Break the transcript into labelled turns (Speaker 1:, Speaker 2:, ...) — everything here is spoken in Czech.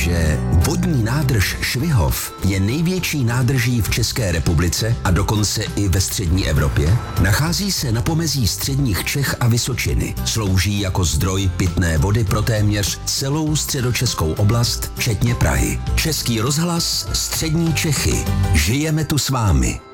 Speaker 1: že vodní nádrž Švihov je největší nádrží v České republice a dokonce i ve střední Evropě? Nachází se na pomezí středních Čech a Vysočiny. Slouží jako zdroj pitné vody pro téměř celou středočeskou oblast, včetně Prahy. Český rozhlas Střední Čechy. Žijeme tu s vámi.